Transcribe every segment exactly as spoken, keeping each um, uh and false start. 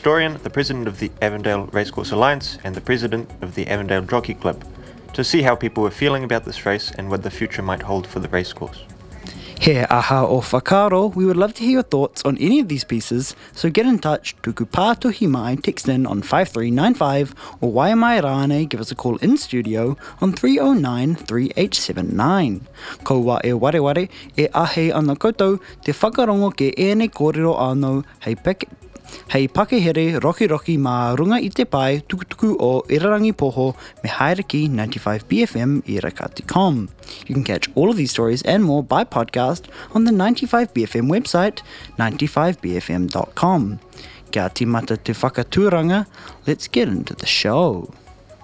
Dorian, the president of the Avondale Racecourse Alliance and the president of the Avondale Jockey Club, to see how people were feeling about this race and what the future might hold for the racecourse. He aha o whakaro, we would love to hear your thoughts on any of these pieces, so get in touch, tuku pātohi mai, text in on five three nine five, or Waimai Rāne, give us a call in studio on three oh nine, three eight seven nine. Ko wa e wareware, e ahe ana koutou, te whakarongo ke e nei kōrero anō, hei peke, hei pakehere roki roki mā runga i te pai tukutuku o Irarangi Poho me Haeraki ninety-five B F M i Rakati dot com. You can catch all of these stories and more by podcast on the ninety-five B F M website, ninety-five b f m dot com. Kia timata te whakatūranga, let's get into the show.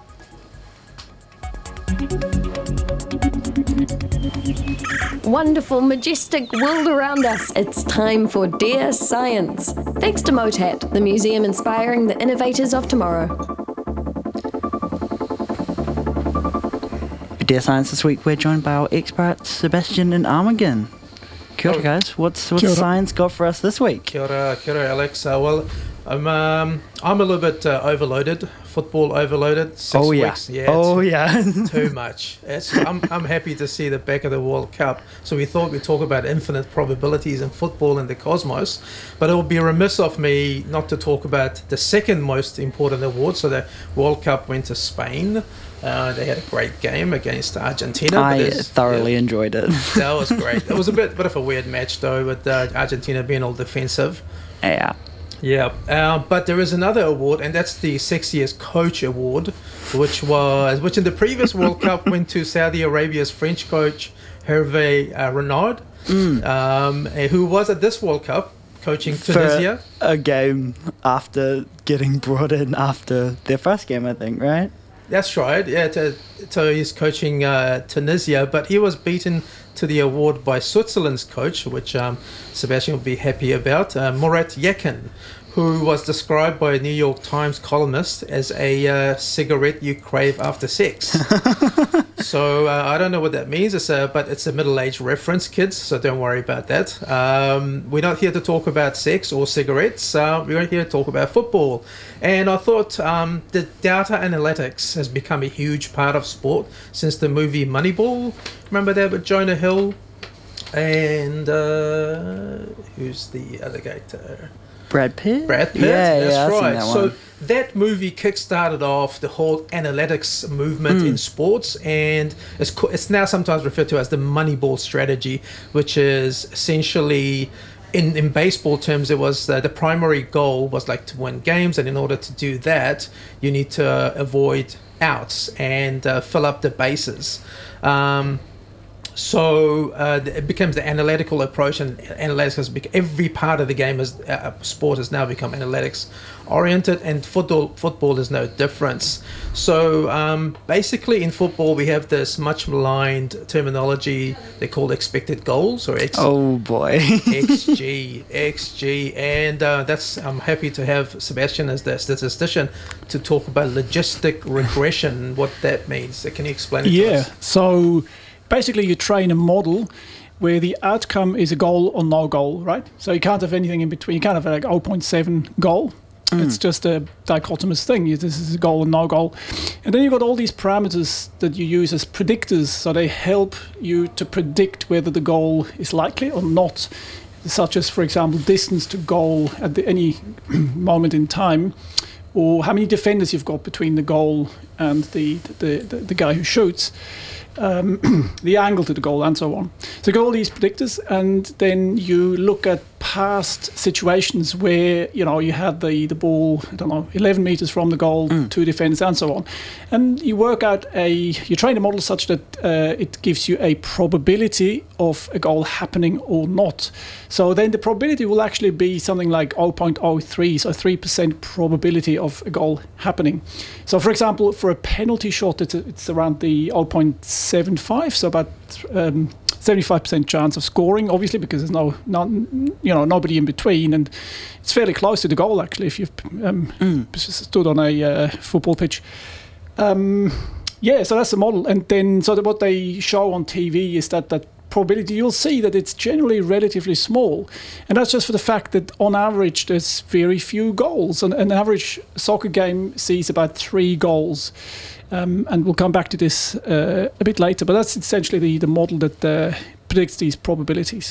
Wonderful, majestic world around us. It's time for Dear Science. Thanks to MOTAT, the museum inspiring the innovators of tomorrow. For Dear Science this week, we're joined by our expert Sebastian and Armagan. Kia ora, guys. What's what's science got for us this week? Kia ora, kia ora, Alex. Uh, well, I'm um, I'm a little bit uh, overloaded. Football overloaded. Six oh yeah. weeks. Yeah. Oh yeah. Too much. It's, I'm I'm happy to see the back of the World Cup. So we thought we'd talk about infinite probabilities in football and the cosmos, but it would be remiss of me not to talk about the second most important award. So the World Cup went to Spain. Uh, they had a great game against Argentina. I thoroughly yeah, enjoyed it. That was great. It was a bit bit of a weird match though, with uh, Argentina being all defensive. Yeah. Yeah, uh, but there is another award, and that's the Sexiest Coach Award, which was which in the previous World Cup went to Saudi Arabia's French coach Hervé uh, Renard, mm. um, who was at this World Cup coaching Tunisia. For a game after getting brought in after their first game, I think, right? That's right. Yeah, to, so he's coaching uh, Tunisia, but he was beaten to the award by Switzerland's coach, which um, Sebastian will be happy about, uh, Murat Yakin, who was described by a New York Times columnist as a uh, cigarette you crave after sex. So uh, I don't know what that means, it's a, but it's a middle-aged reference, kids, so don't worry about that. Um, we're not here to talk about sex or cigarettes, uh, we're here to talk about football. And I thought um, the data analytics has become a huge part of sport since the movie Moneyball. Remember that with Jonah Hill? And uh, who's the other guy? To, Brad Pitt? Brad Pitt, yeah, that's yeah, right. That so that movie kickstarted off the whole analytics movement mm. in sports, and it's co- it's now sometimes referred to as the Moneyball strategy, which is essentially, in, in baseball terms, it was uh, the primary goal was like to win games, and in order to do that, you need to uh, avoid outs and uh, fill up the bases. Um, So uh, it becomes the analytical approach, and analytics has become, every part of the game is uh, sport has now become analytics oriented, and football football is no difference. So um, basically, in football, we have this much maligned terminology they call expected goals, or X. Oh boy, X G, X G, and uh, that's I'm happy to have Sebastian as the statistician to talk about logistic regression, what that means. Can you explain it yeah, to us? Yeah, so basically you train a model where the outcome is a goal or no goal, right? So you can't have anything in between. You can't have like zero point seven goal. Mm. It's just a dichotomous thing. This is a goal or no goal. And then you've got all these parameters that you use as predictors. So they help you to predict whether the goal is likely or not, such as, for example, distance to goal at the, any moment in time, or how many defenders you've got between the goal and the, the, the, the guy who shoots. Um, the angle to the goal and so on. So you got all these predictors, and then you look at past situations where, you know, you had the, the ball, I don't know, eleven meters from the goal, mm. two defenders and so on. And you work out a, you train a model such that uh, it gives you a probability of a goal happening or not. So then the probability will actually be something like zero point zero three, so three percent probability of a goal happening. So for example, for a penalty shot, it's, a, it's around the zero point seven five, so about um, seventy-five percent chance of scoring, obviously, because there's no, no, you know, nobody in between, and it's fairly close to the goal actually if you've um, mm. stood on a uh, football pitch. Um, yeah, so that's the model, and then so that what they show on T V is that that probability, you'll see that it's generally relatively small. And that's just for the fact that on average there's very few goals. An, an average soccer game sees about three goals. Um, and we'll come back to this uh, a bit later, but that's essentially the, the model that uh, predicts these probabilities.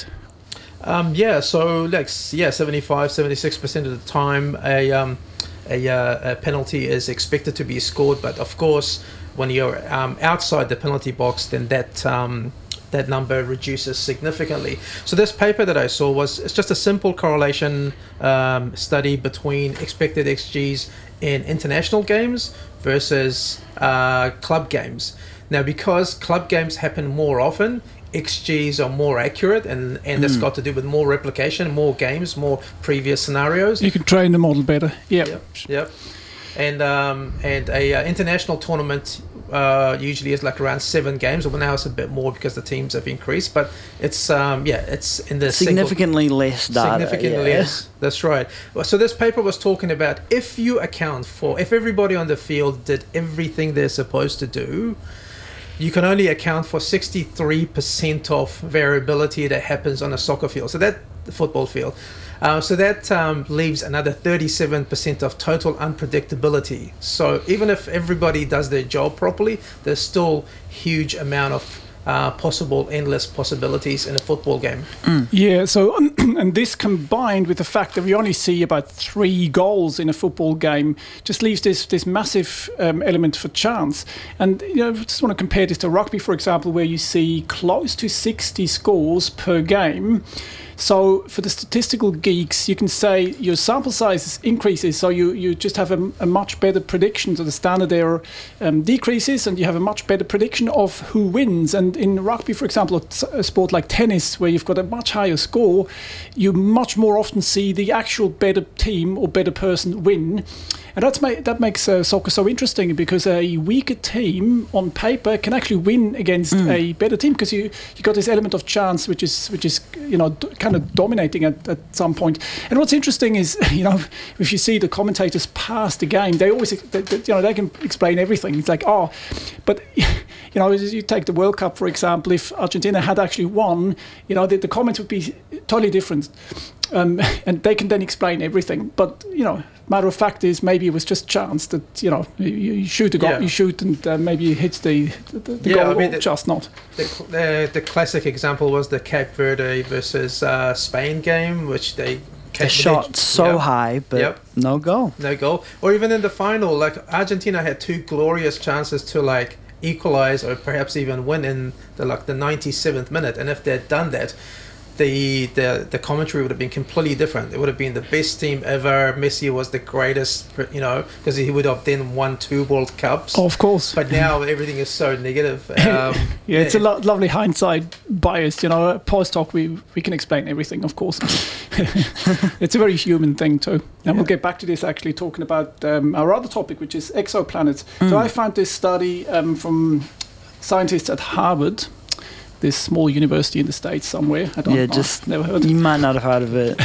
Um, yeah, so like yeah, seventy-five, seventy-six percent of the time a, um, a, uh, a penalty is expected to be scored, but of course when you're um, outside the penalty box, then that um, that number reduces significantly. So this paper that I saw was it's just a simple correlation um, study between expected X Gs in international games versus uh, club games. Now, because club games happen more often, X Gs are more accurate, and, and that's mm. got to do with more replication, more games, more previous scenarios. You can train the model better. Yep. Yep. yep. And um, and a uh, international tournament uh, usually is like around seven games. Well, now it's a bit more because the teams have increased, but it's um, yeah, it's in the significantly single, less data. Significantly yeah. less. That's right. So this paper was talking about if you account for if everybody on the field did everything they're supposed to do, you can only account for sixty-three percent of variability that happens on a soccer field. So that the football field. Uh, so that um, leaves another thirty-seven percent of total unpredictability. So even if everybody does their job properly, there's still huge amount of uh, possible, endless possibilities in a football game. Mm. Yeah, so, and this combined with the fact that we only see about three goals in a football game just leaves this this massive um, element for chance. And, you know, I just want to compare this to rugby, for example, where you see close to sixty scores per game. So for the statistical geeks, you can say your sample size increases, so you, you just have a, a much better prediction. So the standard error um, decreases, and you have a much better prediction of who wins. And in rugby, for example, a sport like tennis, where you've got a much higher score, you much more often see the actual better team or better person win. And that's ma- that makes uh, soccer so interesting, because a weaker team on paper can actually win against mm. a better team, because you you got this element of chance, which is which is you know d- kind of dominating at, at some point. And what's interesting is, you know, if you see the commentators past the game, they always they, they, you know they can explain everything. It's like, oh, but you know, you take the World Cup, for example. If Argentina had actually won, you know, the, the comments would be totally different. Um, and they can then explain everything, but you know, matter of fact is maybe it was just chance that you know you, you shoot a goal, yeah. you shoot, and uh, maybe it hits the the, the yeah, goal, I mean, or the, just not. The, the the classic example was the Cape Verde versus uh, Spain game, which they they shot so yep. high, but yep. no goal, no goal. Or even in the final, like Argentina had two glorious chances to like equalize or perhaps even win in the like the ninety-seventh minute, and if they'd done that, the the the commentary would have been completely different. It would have been the best team ever. Messi was the greatest, you know, because he would have then won two World Cups. Oh, of course. But now everything is so negative. Um, yeah, it's yeah. a lo- lovely hindsight bias. You know, post talk we we can explain everything, of course. It's a very human thing too. And yeah. we'll get back to this actually talking about um, our other topic, which is exoplanets. Mm. So I found this study um, from scientists at Harvard, this small university in the States somewhere. I don't yeah, know. just never heard. You might not have heard of it.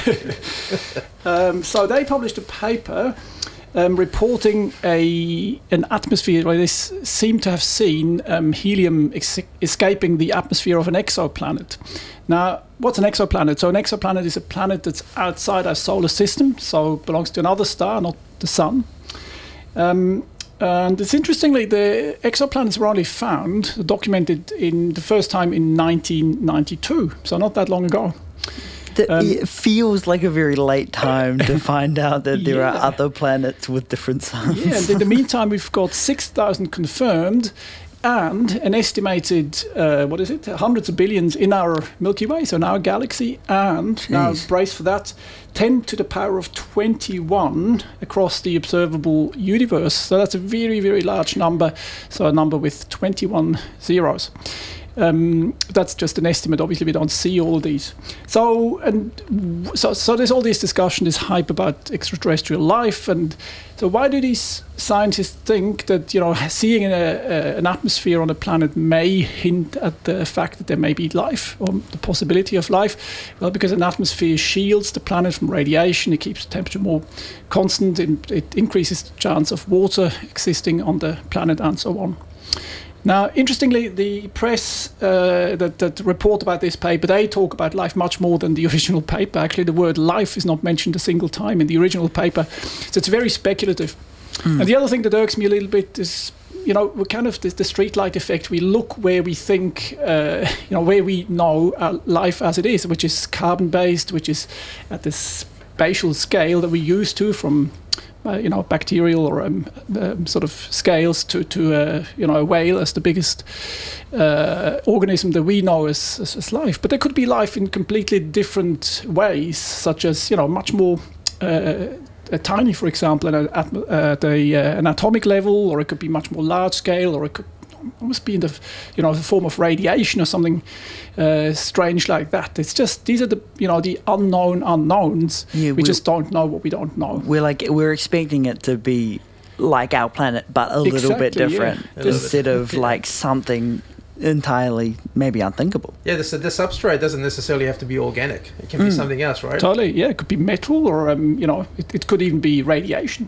um, so they published a paper um, reporting a an atmosphere where they s- seem to have seen um, helium ex- escaping the atmosphere of an exoplanet. Now, what's an exoplanet? So an exoplanet is a planet that's outside our solar system, so belongs to another star, not the sun. Um, And it's interestingly, the exoplanets were only found, documented in the first time in nineteen ninety-two, so not that long ago. The, um, it feels like a very late time to find out that there yeah. are other planets with different suns. Yeah, and in the meantime, we've got six thousand confirmed, and an estimated, uh, what is it, hundreds of billions in our Milky Way, so in our galaxy, and Jeez. now brace for that, ten to the power of twenty-one across the observable universe. So that's a very, very large number, so a number with twenty-one zeros. Um, that's just an estimate. Obviously, we don't see all of these. So, and so, so there's all this discussion, this hype about extraterrestrial life, and so why do these scientists think that you know seeing a, a, an atmosphere on a planet may hint at the fact that there may be life or the possibility of life? Well, because an atmosphere shields the planet from radiation, it keeps the temperature more constant, it, it increases the chance of water existing on the planet, and so on. Now, interestingly, the press uh, that, that report about this paper, they talk about life much more than the original paper. Actually, the word life is not mentioned a single time in the original paper. So it's very speculative. Mm. And the other thing that irks me a little bit is, you know, we're kind of the, the streetlight effect. We look where we think, uh, you know, where we know uh, life as it is, which is carbon-based, which is at this spatial scale that we're used to from... Uh, you know, bacterial or um, um, sort of scales to, to uh, you know, a whale as the biggest uh, organism that we know as, as, as life. But there could be life in completely different ways, such as, you know, much more uh, uh, tiny, for example, at, at, at a, uh, an atomic level, or it could be much more large scale, or it could almost be in the, you know, the form of radiation or something uh, strange like that. It's just, these are the, you know, the unknown unknowns. Yeah, we just don't know what we don't know. We're like, we're expecting it to be like our planet, but a exactly, little bit different, yeah. instead bit. of yeah. like something entirely maybe unthinkable. Yeah, the, the substrate doesn't necessarily have to be organic. It can mm. be something else, right? Totally, yeah. It could be metal, or, um, you know, it, it could even be radiation.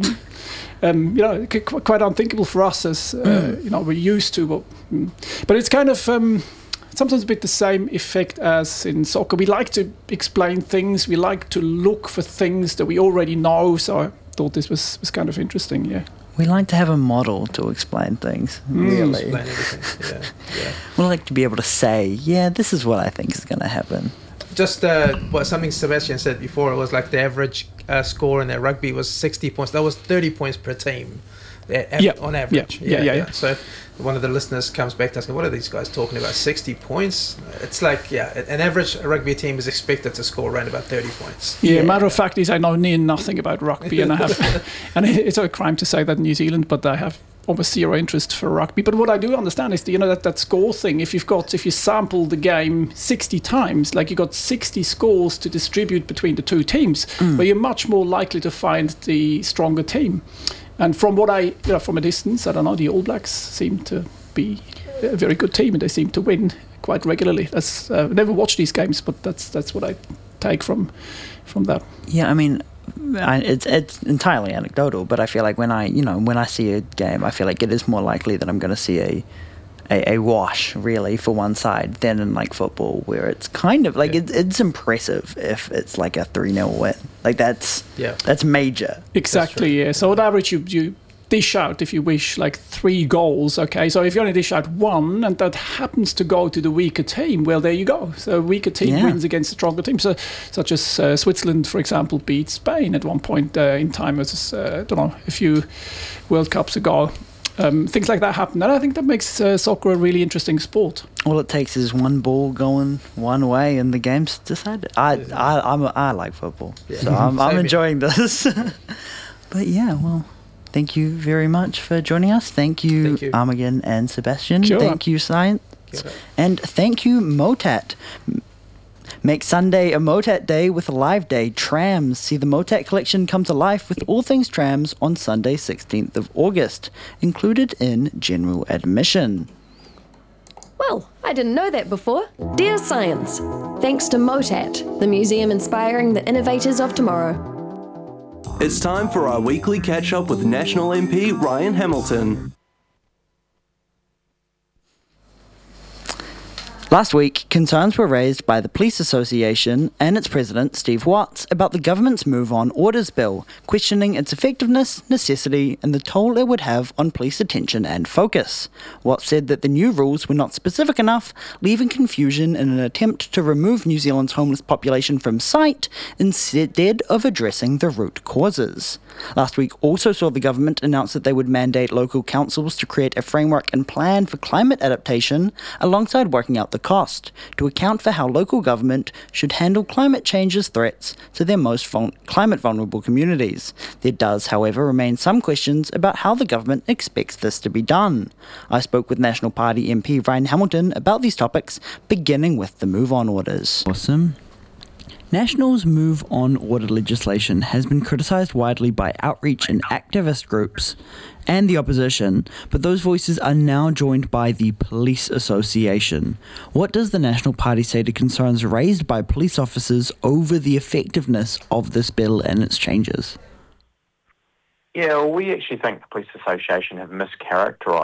Um, you know, quite unthinkable for us as, uh, mm. you know, we're used to. But, but it's kind of um, sometimes a bit the same effect as in soccer. We like to explain things. We like to look for things that we already know. So I thought this was, was kind of interesting, yeah. We like to have a model to explain things, mm. really. Explain everything, yeah. yeah. We like to be able to say, yeah, this is what I think is going to happen. Just uh, what something Sebastian said before, it was like the average uh, score in their rugby was sixty points. That was thirty points per team a- yeah. on average. Yeah. Yeah, yeah, yeah, yeah. So one of the listeners comes back to us, what are these guys talking about? sixty points? It's like, yeah, an average rugby team is expected to score around about thirty points. Yeah, yeah. Matter of fact is I know near nothing about rugby, and I have, and it's a crime to say that in New Zealand, but I have almost zero interest for rugby. But what I do understand is the, you know, that, that score thing. If you've got, if you sample the game sixty times, like you got sixty scores to distribute between the two teams, mm. where you're much more likely to find the stronger team. And from what I, you know, from a distance, I don't know, the All Blacks seem to be a very good team, and they seem to win quite regularly. That's uh, I've never watched these games, but that's that's what I take from from that. Yeah, I mean, I, it's it's entirely anecdotal, but I feel like when I, you know, when I see a game, I feel like it is more likely that I'm going to see a, a, a wash, really, for one side than in like football, where it's kind of like, yeah. it, it's impressive if it's like a three nil win. Like that's yeah. that's major. Exactly, yeah. So on average, you you dish out, if you wish, like three goals, okay? So if you only dish out one, and that happens to go to the weaker team, well, there you go. So a weaker team yeah. wins against a stronger team. So, such as uh, Switzerland, for example, beat Spain at one point uh, in time, as uh, I don't know, a few World Cups ago. Um, things like that happen, and I think that makes uh, soccer a really interesting sport. All it takes is one ball going one way, and the game's decided. I yeah. I I'm a, I like football, yeah. so I'm, I'm enjoying this. But yeah, well, thank you very much for joining us. Thank you, thank you. Armageddon and Sebastian. Sure. Thank you, Science, and thank you, Motat. Make Sunday a Motat Day with a live day. Trams. See the Motat collection come to life with all things trams on Sunday, sixteenth of August, included in general admission. Well, I didn't know that before. Dear Science, thanks to Motat, the museum inspiring the innovators of tomorrow. It's time for our weekly catch-up with National M P Ryan Hamilton. Last week, concerns were raised by the Police Association and its president, Steve Watts, about the government's Move On Orders bill, questioning its effectiveness, necessity, and the toll it would have on police attention and focus. Watts said that the new rules were not specific enough, leaving confusion in an attempt to remove New Zealand's homeless population from sight instead of addressing the root causes. Last week also saw the government announce that they would mandate local councils to create a framework and plan for climate adaptation, alongside working out the cost, to account for how local government should handle climate change's threats to their most vul- climate vulnerable communities. There does, however, remain some questions about how the government expects this to be done. I spoke with National Party M P Ryan Hamilton about these topics, beginning with the Move On Orders. Awesome. National's Move On Order legislation has been criticised widely by outreach and activist groups and the opposition, but those voices are now joined by the Police Association. What does the National Party say to concerns raised by police officers over the effectiveness of this bill and its changes? Yeah, well, we actually think the Police Association have mischaracterised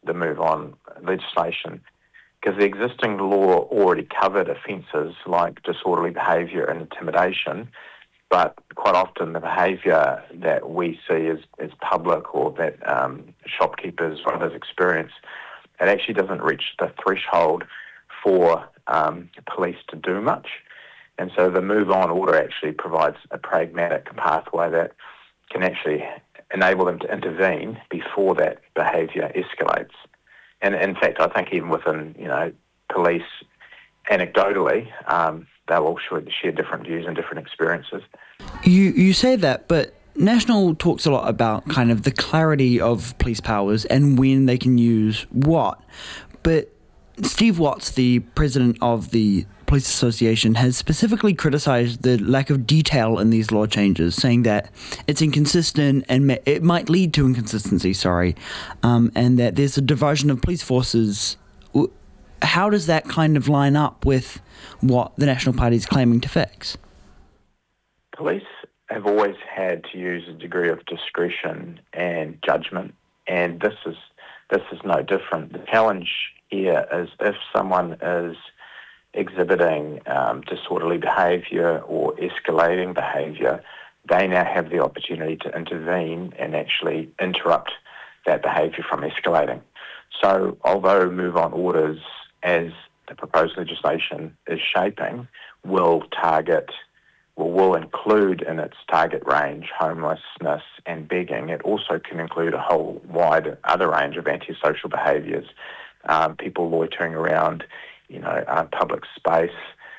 the Move On legislation, because the existing law already covered offences like disorderly behaviour and intimidation, but quite often the behaviour that we see as, as public or that um, shopkeepers or others experience, it actually doesn't reach the threshold for um, police to do much. And so the Move On order actually provides a pragmatic pathway that can actually enable them to intervene before that behaviour escalates. And in fact, I think even within, you know, police, anecdotally, um, they'll all share, share different views and different experiences. You you say that, but National talks a lot about kind of the clarity of police powers and when they can use what. But Steve Watts, the president of the Police Association, has specifically criticised the lack of detail in these law changes, saying that it's inconsistent and ma- it might lead to inconsistency, sorry, um, and that there's a diversion of police forces. How does that kind of line up with what the National Party is claiming to fix? Police have always had to use a degree of discretion and judgment, and this is this is no different. The challenge here is if someone is exhibiting um, disorderly behaviour or escalating behaviour, they now have the opportunity to intervene and actually interrupt that behaviour from escalating. So although Move On orders, as the proposed legislation is shaping, will target, well, will include in its target range homelessness and begging, it also can include a whole wide other range of antisocial behaviours, um, people loitering around, you know, uh, public space.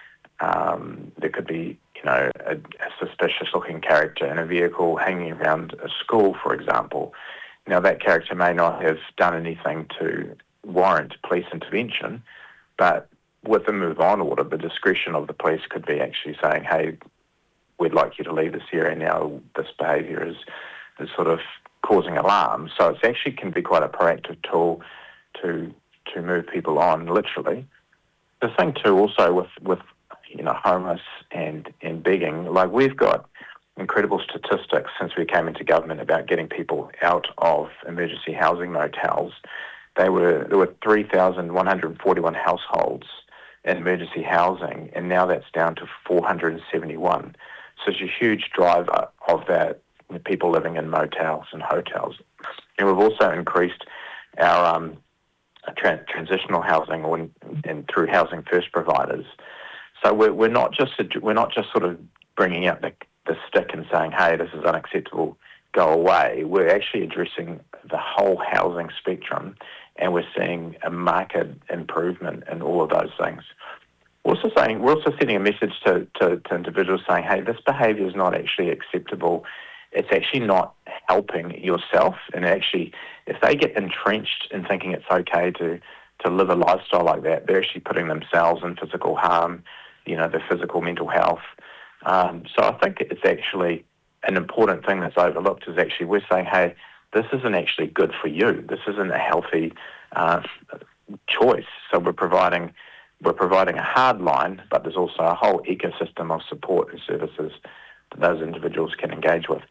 Um, there could be, you know, a, a suspicious-looking character in a vehicle hanging around a school, for example. Now, that character may not have done anything to warrant police intervention, but with the Move On order, the discretion of the police could be actually saying, hey, we'd like you to leave this area now, this behaviour is, is sort of causing alarm. So it actually can be quite a proactive tool to to move people on, literally. The thing too also with, with you know, homeless and, and begging, like we've got incredible statistics since we came into government about getting people out of emergency housing motels. They were There were three thousand one hundred forty-one households in emergency housing, and now that's down to four hundred seventy-one. So it's a huge driver of that, you know, people living in motels and hotels. And we've also increased our um, Tran- transitional housing or in, and through Housing First providers. So we're, we're not just we're not just sort of bringing out the, the stick and saying, hey, this is unacceptable, go away. We're actually addressing the whole housing spectrum, and we're seeing a marked improvement in all of those things. We're also saying we're also sending a message to, to, to individuals saying, hey, this behaviour is not actually acceptable. It's actually not helping yourself, and actually, if they get entrenched in thinking it's okay to, to live a lifestyle like that, they're actually putting themselves in physical harm, you know, their physical, mental health. Um, so I think it's actually an important thing that's overlooked is actually we're saying, hey, this isn't actually good for you. This isn't a healthy uh, choice. So we're providing we're providing a hard line, but there's also a whole ecosystem of support and services that those individuals can engage with.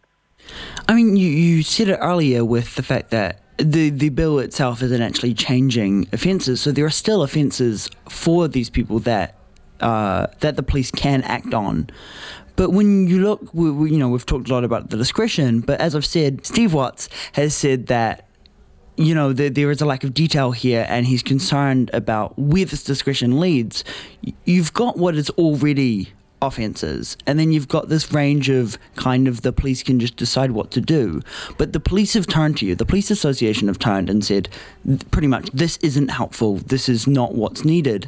I mean, you, you said it earlier with the fact that the, the bill itself isn't actually changing offences, so there are still offences for these people that uh, that the police can act on. But when you look, we, we, you know, we've talked a lot about the discretion, but as I've said, Steve Watts has said that, you know, the, there is a lack of detail here, and he's concerned about where this discretion leads. You've got what is already offences, and then you've got this range of kind of the police can just decide what to do. But the police have turned to you, the Police Association have turned and said, pretty much, this isn't helpful, this is not what's needed.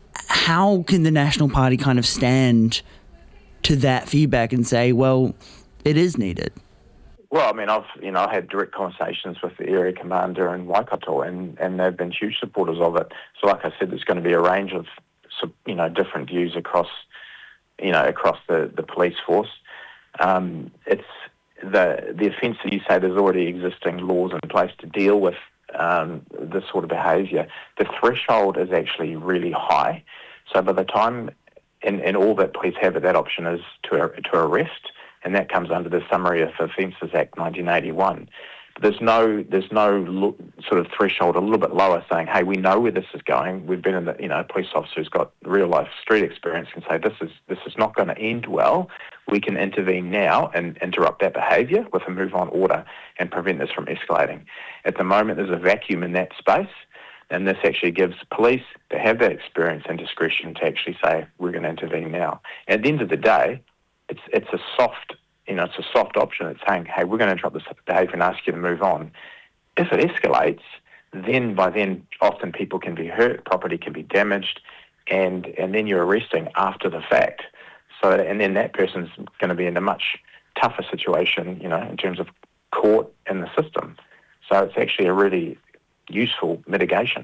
How can the National Party kind of stand to that feedback and say, well, it is needed? Well, I mean, I've you know I had direct conversations with the area commander in Waikato, and, and they've been huge supporters of it. So, like I said, there's going to be a range of you know different views across you know across the, the police force. Um, it's the the offence that you say there's already existing laws in place to deal with um, this sort of behaviour. The threshold is actually really high. So by the time and, and all that police have at that option is to to arrest. And that comes under the Summary of Offences Act nineteen eighty-one. there's no there's no lo- sort of threshold a little bit lower saying, hey, we know where this is going. We've been in the, you know, a police officer who's got real life street experience can say this is this is not going to end well. We can intervene now and interrupt that behaviour with a move on order and prevent this from escalating. At the moment, there's a vacuum in that space, and this actually gives police to have that experience and discretion to actually say we're going to intervene now. At the end of the day, it's it's a soft. You know, it's a soft option. It's saying, hey, we're going to interrupt this behaviour and ask you to move on. If it escalates, then by then often people can be hurt, property can be damaged, and, and then you're arresting after the fact. So, and then that person's going to be in a much tougher situation, you know, in terms of court and the system. So it's actually a really useful mitigation.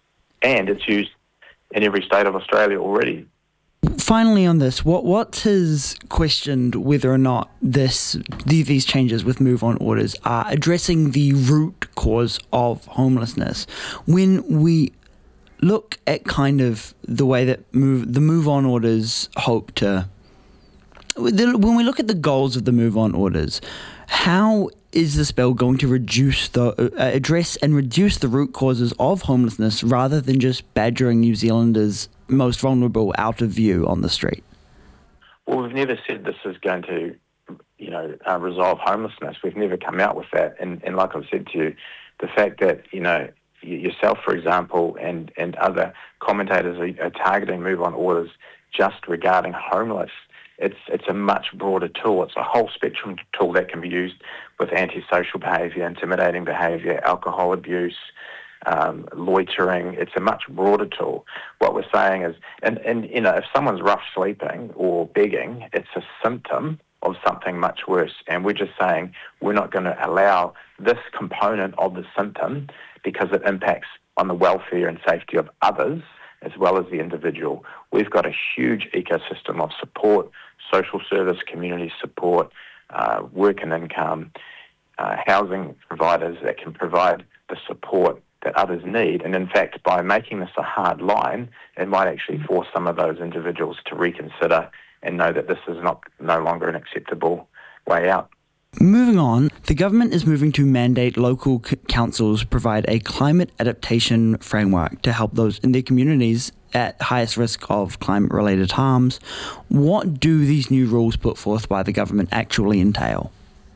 And it's used in every state of Australia already. Finally on this, what what has questioned whether or not this the, these changes with move on orders are addressing the root cause of homelessness? When we look at kind of the way that move the move on orders hope to, when we look at the goals of the move on orders, how is this bill going to reduce the uh, address and reduce the root causes of homelessness rather than just badgering New Zealanders most vulnerable out of view on the street? Well, we've never said this is going to, you know, uh, resolve homelessness. We've never come out with that. And, and like I've said to you, the fact that, you know, yourself, for example, and, and other commentators are, are targeting move-on orders just regarding homeless, it's it's a much broader tool. It's a whole spectrum tool that can be used with antisocial behaviour, intimidating behaviour, alcohol abuse, Um, loitering. It's a much broader tool. What we're saying is, and, and you know, if someone's rough sleeping or begging, it's a symptom of something much worse. And we're just saying we're not going to allow this component of the symptom because it impacts on the welfare and safety of others as well as the individual. We've got a huge ecosystem of support, social service, community support, uh, work and income, uh, housing providers that can provide the support that others need. And in fact, by making this a hard line, it might actually force some of those individuals to reconsider and know that this is not no longer an acceptable way out. Moving on, the government is moving to mandate local c- councils provide a climate adaptation framework to help those in their communities at highest risk of climate-related harms. What do these new rules put forth by the government actually entail?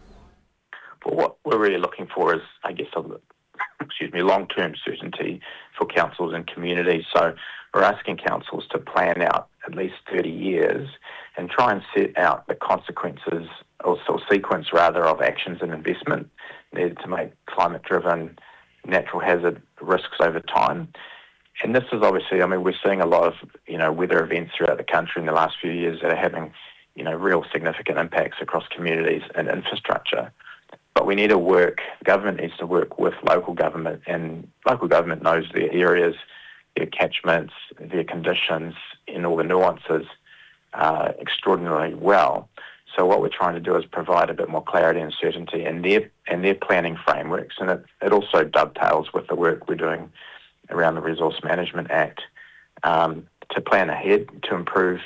Well, what we're really looking for is, I guess, a excuse me, long-term certainty for councils and communities. So we're asking councils to plan out at least thirty years and try and set out the consequences, or, or sequence rather, of actions and investment needed to make climate-driven natural hazard risks over time. And this is obviously, I mean, we're seeing a lot of, you know, weather events throughout the country in the last few years that are having, you know, real significant impacts across communities and infrastructure. But we need to work, government needs to work with local government, and local government knows their areas, their catchments, their conditions, and all the nuances uh, extraordinarily well. So what we're trying to do is provide a bit more clarity and certainty in their, in their planning frameworks, and it, it also dovetails with the work we're doing around the Resource Management Act um, to plan ahead to improve,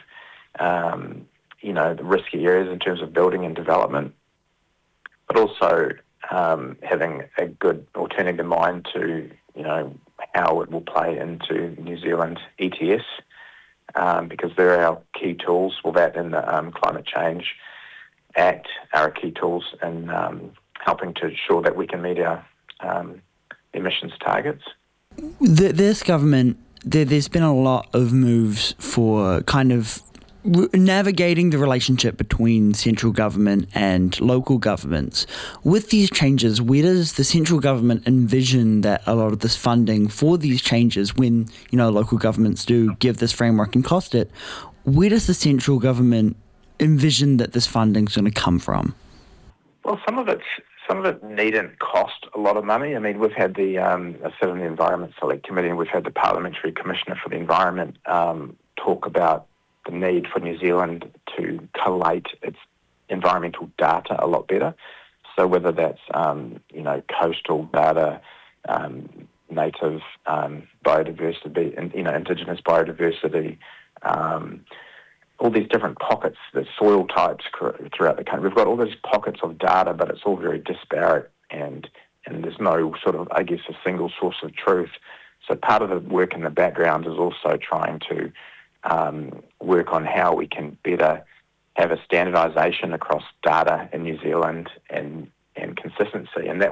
um, you know, the risky areas in terms of building and development, but also um, having a good alternative in mind to, you know, how it will play into New Zealand E T S, um, because they're our key tools. Well, that and the um, Climate Change Act are our key tools in um, helping to ensure that we can meet our um, emissions targets. The, this government, there, there's been a lot of moves for kind of navigating the relationship between central government and local governments. With these changes, where does the central government envision that a lot of this funding for these changes, when, you know, local governments do give this framework and cost it, where does the central government envision that this funding's going to come from? Well, some of it's Some of it needn't cost a lot of money. I mean, we've had the um, I sit on the Environment Select Committee, and we've had the Parliamentary Commissioner for the Environment um, talk about the need for New Zealand to collate its environmental data a lot better. So whether that's um, you know coastal data, um, native um, biodiversity, and you know indigenous biodiversity. Um, all these different pockets, the soil types throughout the country. We've got all these pockets of data, but it's all very disparate and, and and there's no sort of, I guess, a single source of truth. So part of the work in the background is also trying to um, work on how we can better have a standardisation across data in New Zealand and, and consistency. And that